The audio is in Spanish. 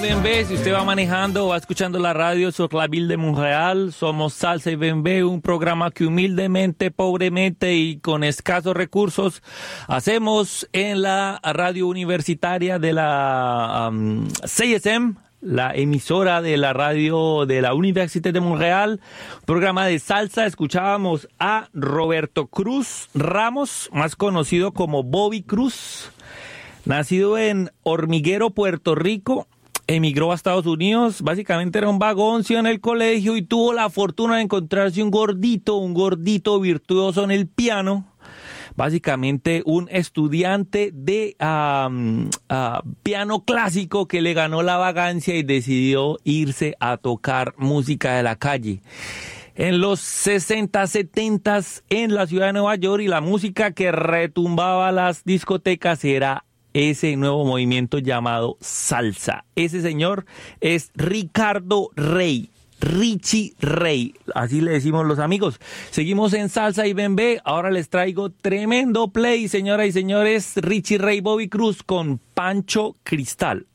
Bembé. Si usted va manejando o va escuchando la radio sur la ville de Montréal, somos Salsa y Bembé, un programa que humildemente, pobremente y con escasos recursos hacemos en la radio universitaria de la CISM, la emisora de la radio de la Université de Montréal, programa de salsa. Escuchábamos a Roberto Cruz Ramos, más conocido como Bobby Cruz, nacido en Hormiguero, Puerto Rico. Emigró a Estados Unidos, básicamente era un vagoncio en el colegio y tuvo la fortuna de encontrarse un gordito virtuoso en el piano. Básicamente un estudiante de piano clásico que le ganó la vagancia y decidió irse a tocar música de la calle. En los 60, 70 en la ciudad de Nueva York, y la música que retumbaba las discotecas era ese nuevo movimiento llamado salsa. Ese señor es Ricardo Rey, Richie Rey, así le decimos los amigos. Seguimos en Salsa y Bembé. Ahora les traigo tremendo play, señoras y señores. Richie Rey, Bobby Cruz con Pancho Cristal.